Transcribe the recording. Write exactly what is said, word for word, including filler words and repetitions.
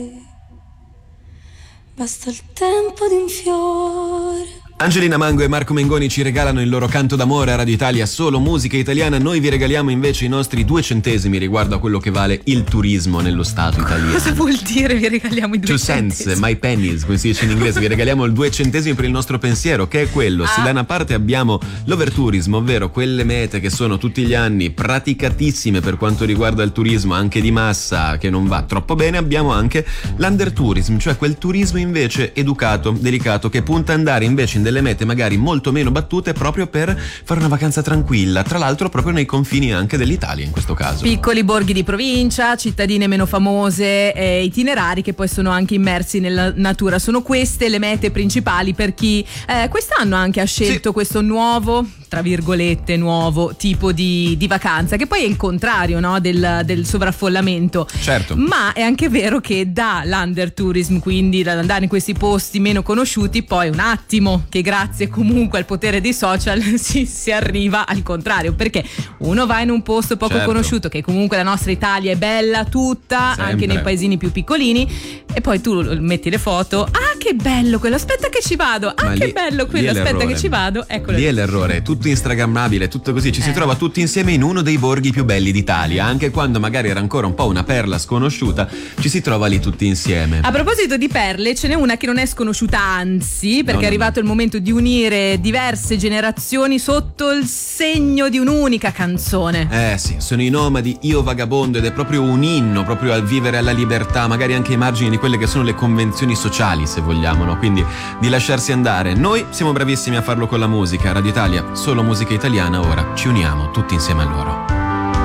Basta il tempo di un fiore. Angelina Mango e Marco Mengoni ci regalano il loro canto d'amore a Radio Italia, solo musica italiana. Noi vi regaliamo invece i nostri due centesimi riguardo a quello che vale il turismo nello Stato italiano. Cosa vuol dire vi regaliamo i due Two centesimi? cents, my pennies, come si dice in inglese. Vi regaliamo il due centesimi per il nostro pensiero, che è quello. Ah. Se da una parte abbiamo l'overtourism, ovvero quelle mete che sono tutti gli anni praticatissime per quanto riguarda il turismo, anche di massa, che non va troppo bene, abbiamo anche l'undertourism, cioè quel turismo invece educato, delicato, che punta ad andare invece in delle mete magari molto meno battute proprio per fare una vacanza tranquilla, tra l'altro proprio nei confini anche dell'Italia in questo caso. Piccoli borghi di provincia, cittadine meno famose e itinerari che poi sono anche immersi nella natura. Sono queste le mete principali per chi eh, quest'anno anche ha scelto sì. questo nuovo, tra virgolette, nuovo tipo di, di vacanza, che poi è il contrario, no, del, del sovraffollamento. Certo. Ma è anche vero che dall'undertourism, quindi dall'andare in questi posti meno conosciuti, poi un attimo che grazie comunque al potere dei social si, si arriva al contrario, perché uno va in un posto poco certo. conosciuto, che comunque la nostra Italia è bella tutta, sempre. Anche nei paesini più piccolini, e poi tu metti le foto, ah che bello quello, aspetta che ci vado, ah Ma che lì, bello quello, aspetta che ci vado, eccolo lì lì. È l'errore, è tutto instagrammabile, tutto così, ci eh. si trova tutti insieme in uno dei borghi più belli d'Italia, anche quando magari era ancora un po' una perla sconosciuta, ci si trova lì tutti insieme. A proposito di perle, ce n'è una che non è sconosciuta, anzi, perché no, è arrivato no. il momento di unire diverse generazioni sotto il segno di un'unica canzone. Eh sì, sono i Nomadi, Io Vagabondo, ed è proprio un inno proprio al vivere alla libertà, magari anche ai margini di quelle che sono le convenzioni sociali, se vogliamo, no? Quindi di lasciarsi andare. Noi siamo bravissimi a farlo con la musica. Radio Italia, solo musica italiana, ora ci uniamo tutti insieme a loro.